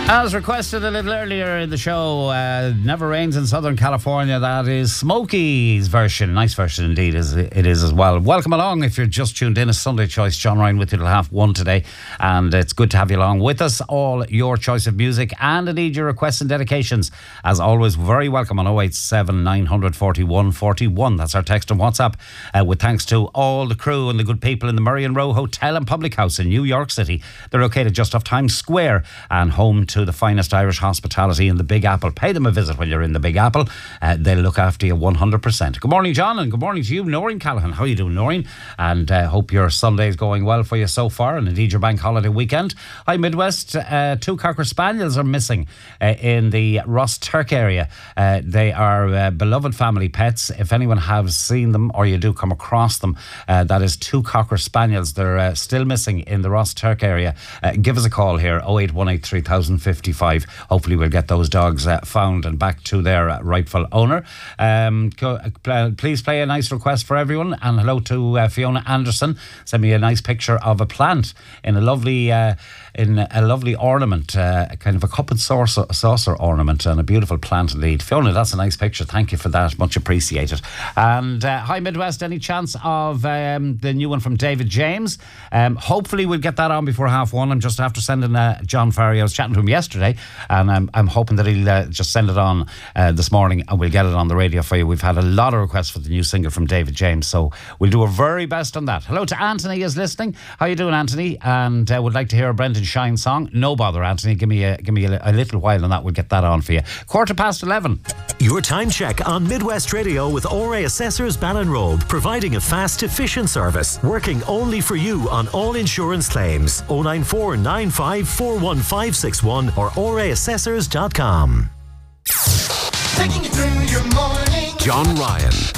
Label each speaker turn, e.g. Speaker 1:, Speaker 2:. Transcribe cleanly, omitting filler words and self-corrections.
Speaker 1: As requested a little earlier in the show, Never Rains in Southern California. That is Smokey's version. Nice version indeed, it is as well. Welcome along if you're just tuned in. A Sunday Choice. John Ryan with you till 1:30 today. And it's good to have you along with us. All your choice of music and indeed your requests and dedications. As always, very welcome on 087 941 41. That's our text and WhatsApp. With thanks to all the crew and the good people in the Murray and Row Hotel and Public House in New York City. They're located just off Times Square and home to the finest Irish hospitality in the Big Apple. Pay them a visit when you're in the Big Apple. They'll look after you 100%. Good morning, John, and good morning to you, Noreen Callaghan. How are you doing, Noreen? And hope your Sunday is going well for you so far, and indeed your bank holiday weekend. Hi, Midwest. 2 Cocker Spaniels are missing in the Ross Turk area. They are beloved family pets. If anyone has seen them or you do come across them, that is 2 Cocker Spaniels. They're still missing in the Ross Turk area. Give us a call here, 0818 3055. Hopefully we'll get those dogs found and back to their rightful owner. Please play a nice request for everyone, and hello to Fiona Anderson. Send me a nice picture of a plant in a lovely ornament, kind of a cup and saucer ornament, and a beautiful plant indeed. Fiona, that's a nice picture. Thank you for that, much appreciated. And hi Midwest, any chance of the new one from David James? Hopefully we'll get that on before 1:30. I'm just after sending John Farry. I was chatting to him yesterday, and I'm hoping that he'll just send it on this morning, and we'll get it on the radio for you. We've had a lot of requests for the new single from David James, so we'll do our very best on that. Hello to Anthony is listening. How you doing, Anthony? And would like to hear a Brendan Shine song. No bother, Anthony. Give me a little while on that. We'll get that on for you. 11:15.
Speaker 2: Your time check on Midwest Radio with ORA Assessors Ballinrobe, providing a fast, efficient service, working only for you on all insurance claims. 094 95 41561 or oraassessors.com.
Speaker 3: Taking you through your morning.
Speaker 2: John Ryan